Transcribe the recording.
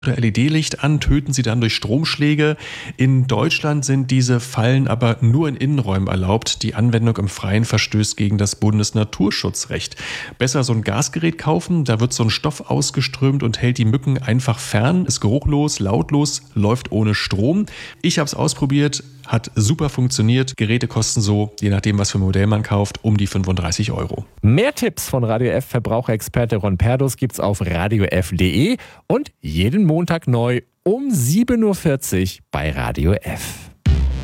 LED-Licht an, töten sie dann durch Stromschläge. In Deutschland sind diese Fallen aber nur in Innenräumen erlaubt. Die Anwendung im Freien verstößt gegen das Bundesnaturschutzrecht. Besser so ein Gasgerät kaufen, da wird so ein Stoff ausgeströmt und hält die Mücken einfach fern, ist geruchlos, lautlos, läuft ohne Strom. Ich habe es ausprobiert, hat super funktioniert. Geräte kosten so, je nachdem was für ein Modell man kauft, um die 35 €. Mehr Tipps von Radio F Verbraucherexperte Ron Perdus gibt's auf radiof.de und jeden Montag neu um 7:40 Uhr bei Radio F.